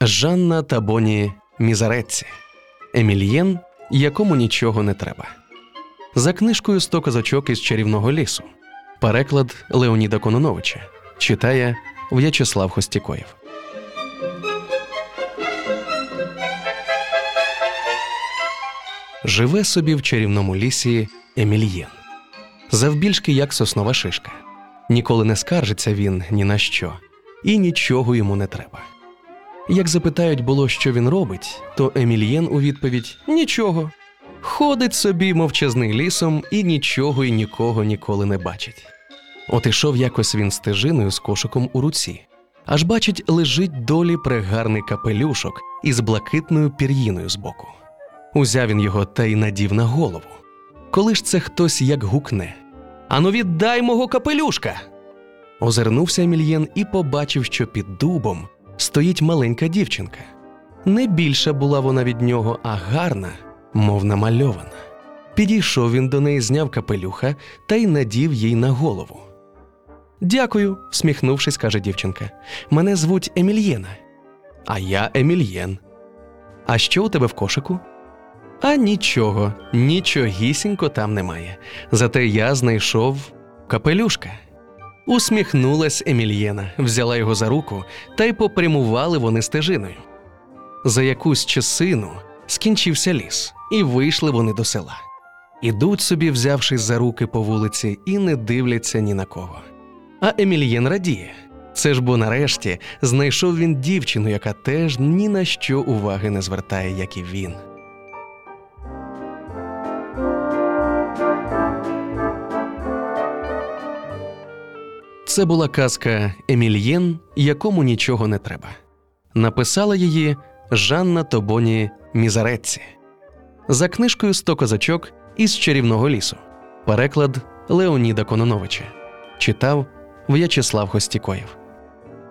Жанна та Боні Мізарецці. Емільєн, якому нічого не треба. За книжкою «100 козачок із чарівного лісу». Переклад Леоніда Кононовича. Читає В'ячеслав Хостікоєв. Живе собі в чарівному лісі Емільєн. Завбільшки як соснова шишка. Ніколи не скаржиться він ні на що. І нічого йому не треба. Як запитають було, що він робить, то Емільєн у відповідь – нічого. Ходить собі мовчазний лісом і нічого і нікого ніколи не бачить. От ішов якось він стежиною з кошиком у руці. Аж бачить, лежить долі прегарний капелюшок із блакитною пір'їною збоку. Узяв він його та й надів на голову. Коли ж це хтось як гукне: «Ану віддай мого капелюшка!» Озирнувся Емільєн і побачив, що під дубом стоїть маленька дівчинка. Не більша була вона від нього, а гарна, мов намальована. Підійшов він до неї, зняв капелюха та й надів їй на голову. «Дякую», – всміхнувшись, каже дівчинка. «Мене звуть Емільєна». «А я Емільєн». «А що у тебе в кошику?» «А нічого, нічогісінько там немає. Зате я знайшов капелюшка». Усміхнулась Емільєна, взяла його за руку, та й попрямували вони стежиною. За якусь часину скінчився ліс, і вийшли вони до села. Ідуть собі, взявшись за руки по вулиці, і не дивляться ні на кого. А Емільєн радіє. Це ж бо нарешті знайшов він дівчину, яка теж ні на що уваги не звертає, як і він. Це була казка «Емільєн, якому нічого не треба». Написала її Жанна та Боні Мізарецці. За книжкою «100 козачок із чарівного лісу». Переклад Леоніда Кононовича. Читав В'ячеслав Хостікоєв.